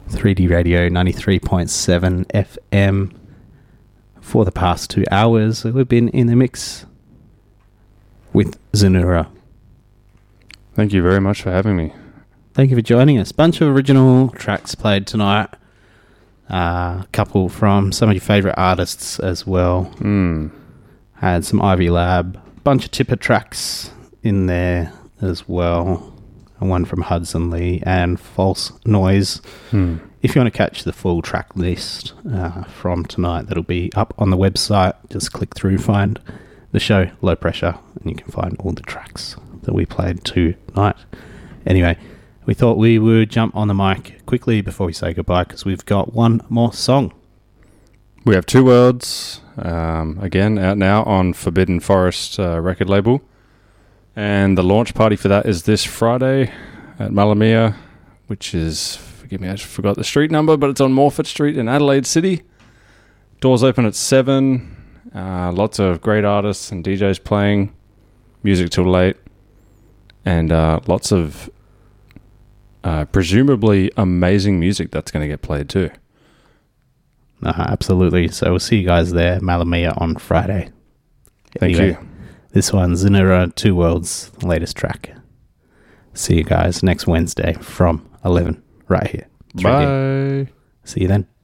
3D Radio 93.7 FM. For the past 2 hours, we've been in the mix with Zanura. Thank you very much for having me. Thank you for joining us. Bunch of original tracks played tonight. A couple from some of your favourite artists as well. Had some Ivy Lab. Bunch of Tipper tracks in there as well. And one from Hudson Lee and False Noise. If you want to catch the full track list from tonight, that'll be up on the website. Just click through, find the show, Low Pressure, and you can find all the tracks that we played tonight. Anyway, we thought we would jump on the mic quickly before we say goodbye because we've got one more song. We have Two Worlds, again, out now on Forbidden Forest record label. And the launch party for that is this Friday at Malamia, which is, forgive me, I just forgot the street number, but it's on Morford Street in Adelaide City. Doors open at 7. Lots of great artists and DJs playing. Music till late. And lots of presumably amazing music that's going to get played too. Absolutely. So we'll see you guys there, Malamia, on Friday. Thank you. This one's Zanura, Two Worlds, latest track. See you guys next Wednesday from 11 right here. Bye. See you then.